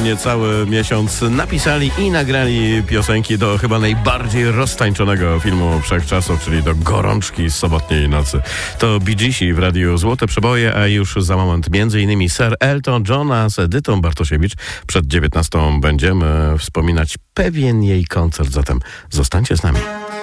niecały miesiąc napisali i nagrali piosenki do chyba najbardziej roztańczonego filmu wszechczasów, czyli do Gorączki z sobotniej nocy. To Bee Geesi w radiu Złote Przeboje, a już za moment m.in. Sir Elton Johna z Edytą Bartosiewicz. Przed 19 będziemy wspominać pewien jej koncert, zatem zostańcie z nami.